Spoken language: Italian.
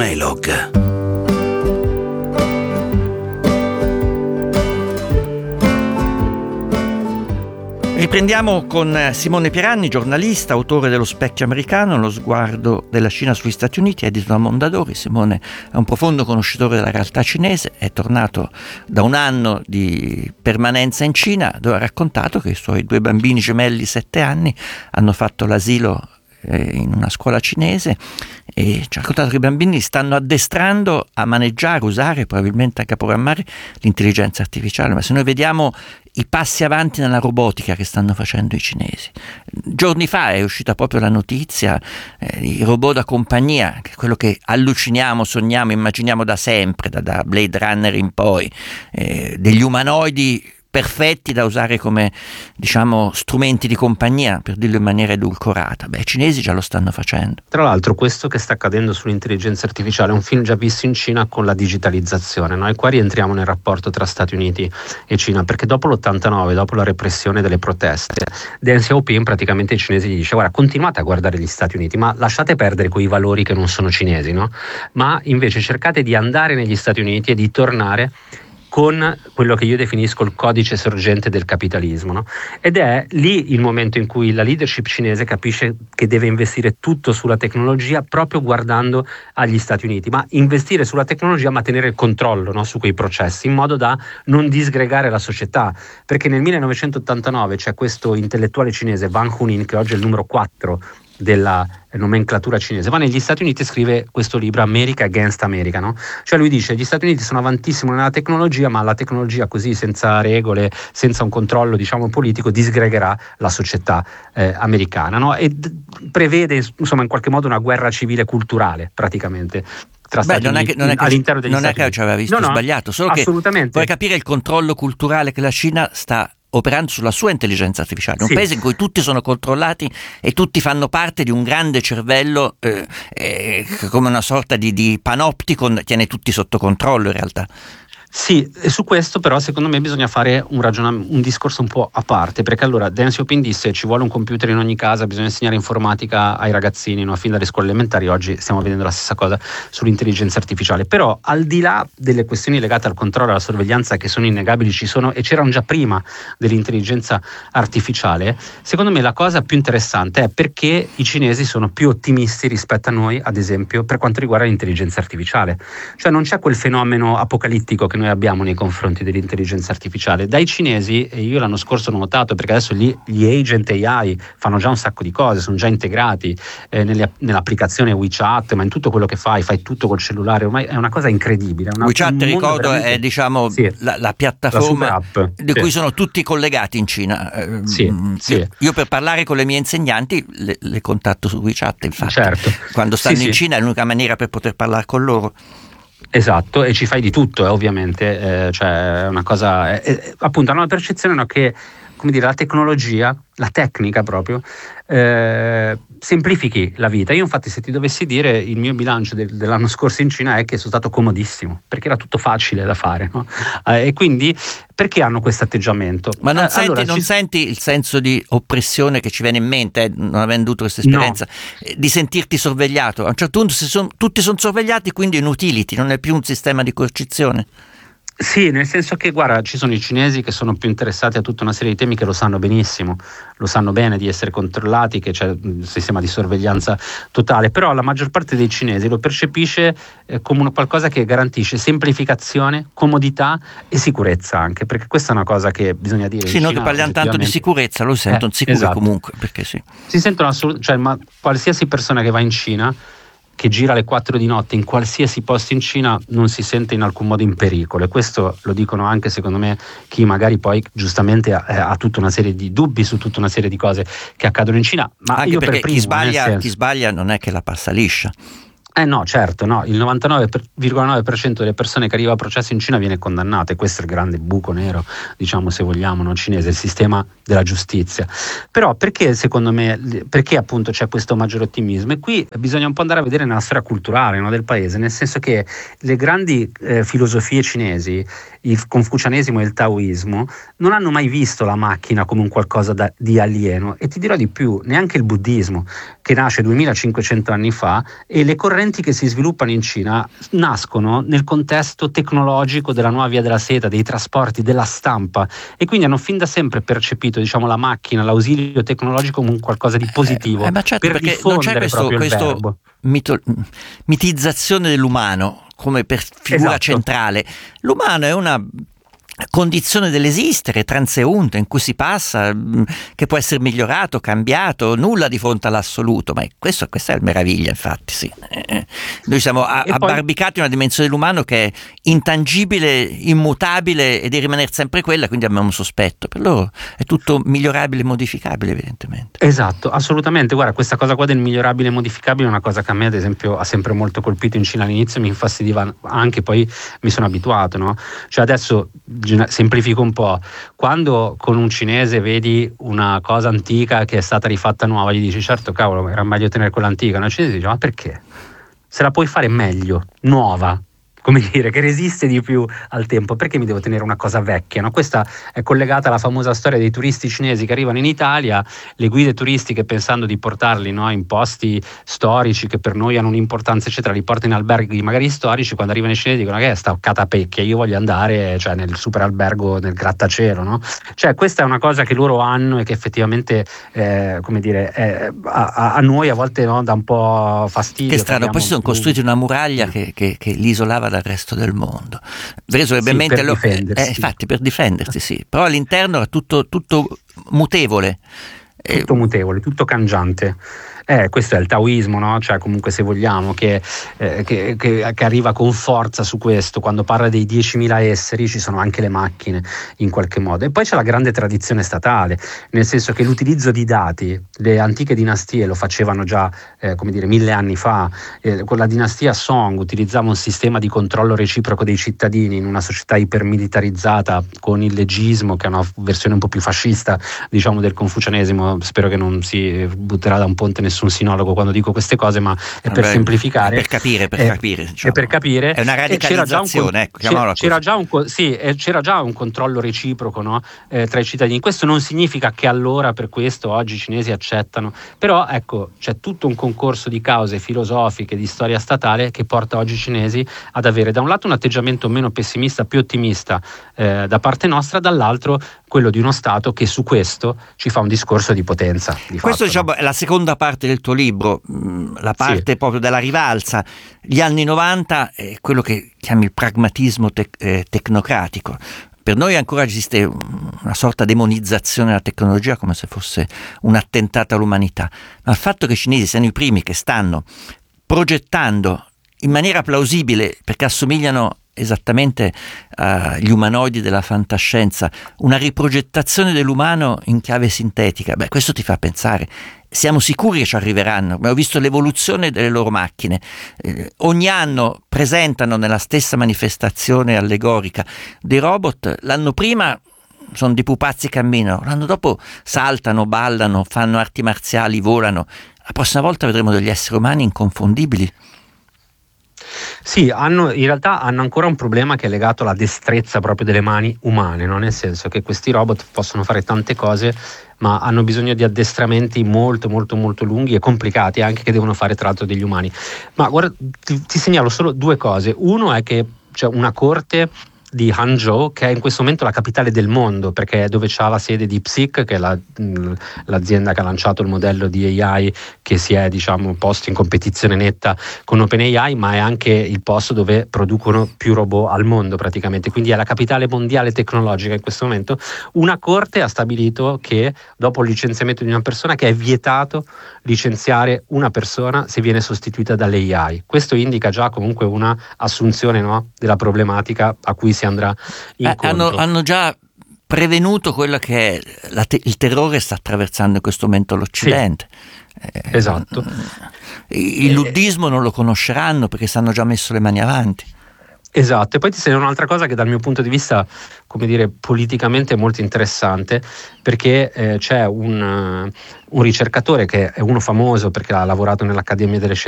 Melog. Riprendiamo con Simone Pieranni, giornalista, autore dello Specchio americano, lo sguardo della Cina sugli Stati Uniti, edito da Mondadori. Simone è un profondo conoscitore della realtà cinese, è tornato da un anno di permanenza in Cina, dove ha raccontato che i suoi 2 bambini gemelli di 7 anni hanno fatto l'asilo in una scuola cinese, e ci ha raccontato che i bambini stanno addestrando a maneggiare, usare, probabilmente anche a programmare l'intelligenza artificiale. Ma se noi vediamo i passi avanti nella robotica che stanno facendo i cinesi, giorni fa è uscita proprio la notizia i robot da compagnia, che è quello che alluciniamo, sogniamo, immaginiamo da sempre, da Blade Runner in poi, degli umanoidi perfetti da usare come, diciamo, strumenti di compagnia, per dirlo in maniera edulcorata. I cinesi già lo stanno facendo. Tra l'altro, questo che sta accadendo sull'intelligenza artificiale è un film già visto in Cina con la digitalizzazione, no? E qua rientriamo nel rapporto tra Stati Uniti e Cina, perché dopo l'89, dopo la repressione delle proteste, Deng Xiaoping praticamente ai cinesi gli dice: guarda, continuate a guardare gli Stati Uniti, ma lasciate perdere quei valori che non sono cinesi, no? Ma invece cercate di andare negli Stati Uniti e di tornare con quello che io definisco il codice sorgente del capitalismo, no? Ed è lì il momento in cui la leadership cinese capisce che deve investire tutto sulla tecnologia, proprio guardando agli Stati Uniti, ma investire sulla tecnologia ma tenere il controllo, no, su quei processi, in modo da non disgregare la società, perché nel 1989 c'è questo intellettuale cinese, Wang Hunin, che oggi è il numero 4 della nomenclatura cinese, va negli Stati Uniti e scrive questo libro America Against America, no? Cioè lui dice: gli Stati Uniti sono avantissimi nella tecnologia, ma la tecnologia così, senza regole, senza un controllo, diciamo, politico, disgregherà la società americana, no? E prevede, insomma, in qualche modo una guerra civile culturale, praticamente. All'interno degli Stati Uniti. Ci aveva visto sbagliato, solo assolutamente. Che vuoi capire il controllo culturale che la Cina sta operando sulla sua intelligenza artificiale, un paese in cui tutti sono controllati e tutti fanno parte di un grande cervello come una sorta di panopticon, tiene tutti sotto controllo in realtà. Sì, e su questo però secondo me bisogna fare un discorso un po' a parte, perché allora Deng Xiaoping disse: ci vuole un computer in ogni casa, bisogna insegnare informatica ai ragazzini, no? Fin dalle scuole elementari. Oggi stiamo vedendo la stessa cosa sull'intelligenza artificiale, però al di là delle questioni legate al controllo e alla sorveglianza, che sono innegabili, ci sono e c'erano già prima dell'intelligenza artificiale, secondo me la cosa più interessante è perché i cinesi sono più ottimisti rispetto a noi, ad esempio, per quanto riguarda l'intelligenza artificiale. Cioè non c'è quel fenomeno apocalittico che noi abbiamo nei confronti dell'intelligenza artificiale. Dai cinesi, e io l'anno scorso ho notato, perché adesso gli agent AI fanno già un sacco di cose, sono già integrati nell'applicazione WeChat, ma in tutto quello che fai tutto col cellulare, ormai è una cosa incredibile. WeChat, ricordo, è diciamo la piattaforma di cui sono tutti collegati in Cina. Io per parlare con le mie insegnanti le contatto su WeChat, infatti. Certo. Quando stanno in Cina è l'unica maniera per poter parlare con loro. Esatto, e ci fai di tutto, ovviamente, cioè è una cosa, appunto hanno la percezione, che, come dire, la tecnologia, la tecnica proprio, semplifichi la vita. Io infatti, se ti dovessi dire, il mio bilancio dell'anno scorso in Cina è che sono stato comodissimo, perché era tutto facile da fare, no? E quindi perché hanno questo atteggiamento? Ma non senti il senso di oppressione che ci viene in mente, non avendo avuto questa esperienza, di sentirti sorvegliato? A un certo punto tutti sono sorvegliati, quindi inutility, non è più un sistema di coercizione. Sì, nel senso che, guarda, ci sono i cinesi che sono più interessati a tutta una serie di temi, che lo sanno benissimo, lo sanno bene di essere controllati, che c'è un sistema di sorveglianza totale, però la maggior parte dei cinesi lo percepisce come qualcosa che garantisce semplificazione, comodità e sicurezza anche, perché questa è una cosa che bisogna dire. Sì, noi che parliamo tanto di sicurezza, lo sentono sicuri, esatto. Comunque, perché sì. Si sentono ma qualsiasi persona che va in Cina, che gira alle 4 di notte in qualsiasi posto in Cina, non si sente in alcun modo in pericolo, e questo lo dicono anche, secondo me, chi magari poi giustamente ha tutta una serie di dubbi su tutta una serie di cose che accadono in Cina, ma anche io perché per primo, chi sbaglia non è che la passa liscia. No, certo, no. Il 99,9% delle persone che arriva a processo in Cina viene condannata, e questo è il grande buco nero, diciamo, se vogliamo, no, cinese, il sistema della giustizia. Però perché, secondo me, perché appunto c'è questo maggiore ottimismo? E qui bisogna un po' andare a vedere nella sfera culturale, no, del paese, nel senso che le grandi filosofie cinesi, il confucianesimo e il taoismo, non hanno mai visto la macchina come un qualcosa di alieno, e ti dirò di più, neanche il buddismo, che nasce 2500 anni fa, e le correnti correnti che si sviluppano in Cina nascono nel contesto tecnologico della nuova via della seta, dei trasporti, della stampa, e quindi hanno fin da sempre percepito, diciamo, la macchina, l'ausilio tecnologico come qualcosa di positivo, ma certo, per perché non c'è diffondere proprio il verbo. mitizzazione dell'umano come per figura Esatto. centrale. L'umano è una condizione dell'esistere transeunte in cui si passa, che può essere migliorato, cambiato, nulla di fronte all'assoluto, ma questa è la meraviglia, infatti, sì. Noi siamo abbarbicati in una dimensione dell'umano che è intangibile, immutabile e di rimanere sempre quella, quindi abbiamo un sospetto. Per loro è tutto migliorabile e modificabile, evidentemente. Esatto, assolutamente. Guarda, questa cosa qua del migliorabile e modificabile è una cosa che a me, ad esempio, ha sempre molto colpito in Cina all'inizio, mi infastidiva anche, poi mi sono abituato, no? Cioè adesso semplifico un po', quando con un cinese vedi una cosa antica che è stata rifatta nuova, gli dici certo, cavolo, era meglio tenere quella antica, no? Il cinese dice ma perché? Se la puoi fare meglio, nuova, come dire, che resiste di più al tempo, perché mi devo tenere una cosa vecchia, no? Questa è collegata alla famosa storia dei turisti cinesi che arrivano in Italia, le guide turistiche, pensando di portarli, no, in posti storici che per noi hanno un'importanza eccetera, li portano in alberghi magari storici, quando arrivano i cinesi dicono che è sta catapecchia, io voglio andare, cioè, nel super albergo, nel grattacielo, no? Cioè questa è una cosa che loro hanno e che effettivamente come dire, a noi a volte, no, dà un po' fastidio. Che strano, poi si sono costruiti una muraglia che li isolava dal resto del mondo. Presumibilmente per difendersi. Infatti, per difendersi, sì. Però all'interno è tutto mutevole. Tutto mutevole, tutto cangiante. Questo è il taoismo, no? Cioè, comunque, se vogliamo, che arriva con forza su questo. Quando parla dei 10.000 esseri ci sono anche le macchine in qualche modo. E poi c'è la grande tradizione statale, nel senso che l'utilizzo di dati, le antiche dinastie lo facevano già 1000 anni fa. Con la dinastia Song utilizzava un sistema di controllo reciproco dei cittadini in una società ipermilitarizzata, con il legismo, che è una versione un po' più fascista, diciamo, del confucianesimo. Spero che non si butterà da un ponte nessun sinologo quando dico queste cose, ma è per semplificare, per capire, diciamo. È per capire. È una radicalizzazione, c'era già un controllo reciproco, no? Tra i cittadini. Questo non significa che allora per questo oggi i cinesi accettano, però ecco, c'è tutto un concorso di cause filosofiche, di storia statale, che porta oggi i cinesi ad avere da un lato un atteggiamento meno pessimista, più ottimista da parte nostra, dall'altro quello di uno Stato che su questo ci fa un discorso di potenza. Questo fatto, diciamo, no? È la seconda parte del tuo libro, la parte proprio della rivalsa. Gli anni 90 è quello che chiami il pragmatismo tecnocratico. Per noi ancora esiste una sorta di demonizzazione della tecnologia come se fosse un attentato all'umanità, ma il fatto che i cinesi siano i primi che stanno progettando in maniera plausibile, perché assomigliano esattamente agli umanoidi della fantascienza, una riprogettazione dell'umano in chiave sintetica, questo ti fa pensare. Siamo sicuri che ci arriveranno. Abbiamo visto l'evoluzione delle loro macchine. Ogni anno presentano nella stessa manifestazione allegorica dei robot. L'anno prima sono dei pupazzi che camminano, l'anno dopo saltano, ballano, fanno arti marziali, volano. La prossima volta vedremo degli esseri umani inconfondibili. Sì, in realtà hanno ancora un problema che è legato alla destrezza proprio delle mani umane, no? Nel senso che questi robot possono fare tante cose, ma hanno bisogno di addestramenti molto molto molto lunghi e complicati, anche, che devono fare tra l'altro degli umani. Ma guarda, ti segnalo solo due cose. Uno è che c'è una corte di Hangzhou, che è in questo momento la capitale del mondo, perché è dove c'ha la sede di DeepSeek, che è l'azienda che ha lanciato il modello di AI che si è, diciamo, posto in competizione netta con OpenAI, ma è anche il posto dove producono più robot al mondo praticamente, quindi è la capitale mondiale tecnologica in questo momento. Una corte ha stabilito che dopo il licenziamento di una persona, che è vietato licenziare una persona se viene sostituita dall'AI. Questo indica già comunque una assunzione, no, della problematica a cui si andrà incontro. Hanno già prevenuto quello che è il terrore sta attraversando in questo momento l'Occidente. Sì, esatto. Il luddismo non lo conosceranno perché si hanno già messo le mani avanti. Esatto, e poi ti segnalo un'altra cosa che dal mio punto di vista, come dire, politicamente è molto interessante, perché c'è un ricercatore che è uno famoso perché ha lavorato nell'Accademia delle Scienze